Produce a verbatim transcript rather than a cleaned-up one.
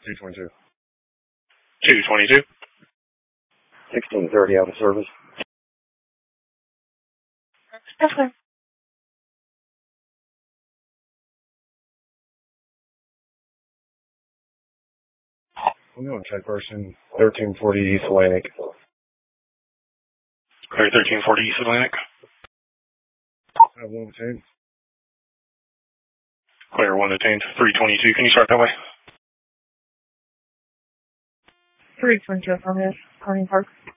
two twenty-two. two twenty-two. sixteen thirty out of service. That's fine. I'm going to check person thirteen forty East Atlantic. Clear thirteen forty East Atlantic. I have one detained. Clear one detained. three twenty-two. Can you start that way? three twenty-two affirmative. Carney Park.